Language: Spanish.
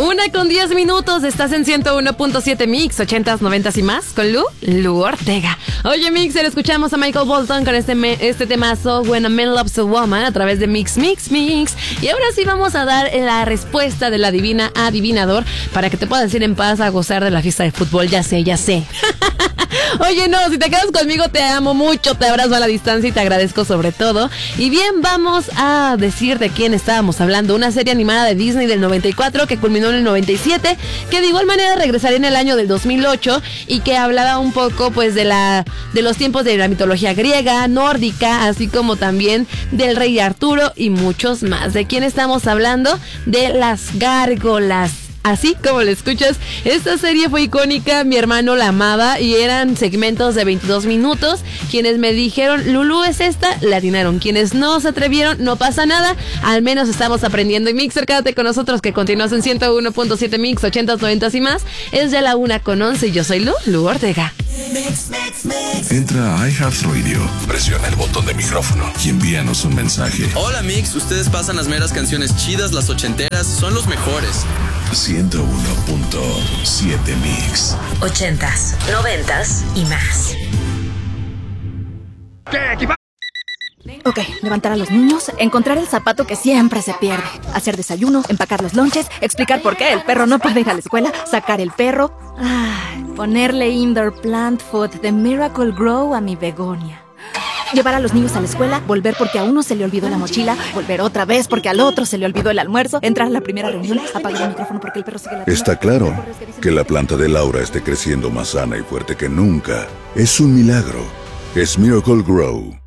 1:10. Estás en 101.7 Mix, 80s, 90s y más con Lu Ortega. Oye, Mixer, escuchamos a Michael Bolton con este temazo When a Man Loves a Woman a través de Mix. Y ahora sí vamos a dar la respuesta de la divina adivinador para que te puedas ir en paz a gozar de la fiesta de fútbol. Ya sé. Oye, no, si te quedas conmigo te amo mucho, te abrazo a la distancia y te agradezco sobre todo. Y bien, vamos a decir de quién estábamos hablando. Una serie animada de Disney del 94 que culminó en el 97, que de igual manera regresaría en el año del 2008 y que hablaba un poco pues de los tiempos de la mitología griega, nórdica, así como también del rey Arturo y muchos más. ¿De quién estamos hablando? De las gárgolas. Así como lo escuchas, esta serie fue icónica, mi hermano la amaba y eran segmentos de 22 minutos. Quienes me dijeron, Lulú es esta, la atinaron. Quienes no se atrevieron, no pasa nada, al menos estamos aprendiendo. Y Mixer, quédate con nosotros que continúas en 101.7 Mix, 80s, 90s y más. Es de la 1:11 y yo soy Lu Ortega. Entra a iHeartRadio, presiona el botón de micrófono y envíanos un mensaje. Hola Mix, ustedes pasan las meras canciones chidas, las ochenteras, son los mejores. 101.7 Mix. 80s, 90s y más. Ok, levantar a los niños, encontrar el zapato que siempre se pierde, hacer desayuno, empacar los lonches, explicar por qué el perro no puede ir a la escuela, sacar el perro, ponerle indoor plant food de Miracle Grow a mi begonia. Llevar a los niños a la escuela, volver porque a uno se le olvidó la mochila, volver otra vez porque al otro se le olvidó el almuerzo, entrar a la primera reunión, apagar el micrófono porque el perro sigue la... Está claro que la planta de Laura esté creciendo más sana y fuerte que nunca. Es un milagro. Es Miracle Grow.